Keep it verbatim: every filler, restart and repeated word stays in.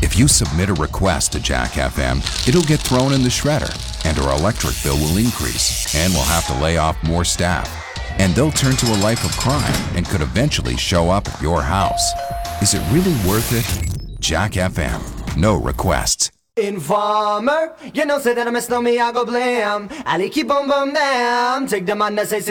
If you submit a request to Jack F M, it'll get thrown in the shredder, and our electric bill will increase, and we'll have to lay off more staff. And they'll turn to a life of crime and could eventually show up at your house. Is it really worth it? Jack F M. No requests. Informer, you know, say that I miss no me, I go blam. Ali keep on bum them. Take the man that say